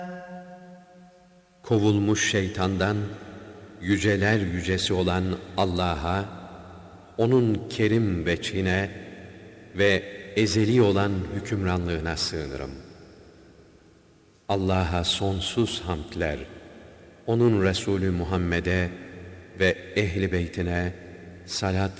Kovulmuş şeytandan yüceler yücesi olan Allah'a, onun kerim veçhine ve ezeli olan hükümranlığına sığınırım. Allah'a sonsuz hamdler, onun Resulü Muhammed'e ve ehli beytine salat